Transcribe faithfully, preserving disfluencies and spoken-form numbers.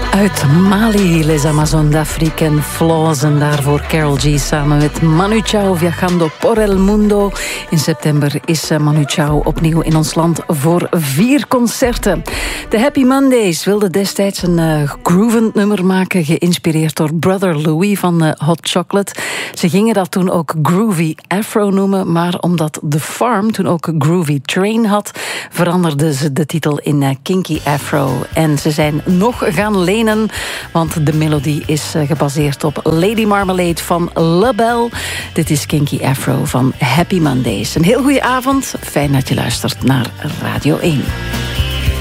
Uit Mali, Les Amazones d'Afrique en Flaws. En daarvoor Karol G samen met Manu Chao, Viajando por el Mundo. In september is Manu Chao opnieuw in ons land voor vier concerten. De Happy Mondays wilden destijds een uh, groovend nummer maken, geïnspireerd door Brother Louie van uh, Hot Chocolate. Ze gingen dat toen ook Groovy Afro noemen, maar omdat The Farm toen ook Groovy Train had, veranderden ze de titel in uh, Kinky Afro. En ze zijn nog gaan lenen, want de melodie is uh, gebaseerd op Lady Marmalade van LaBelle. Dit is Kinky Afro van Happy Mondays. Een heel goede avond, fijn dat je luistert naar Radio één.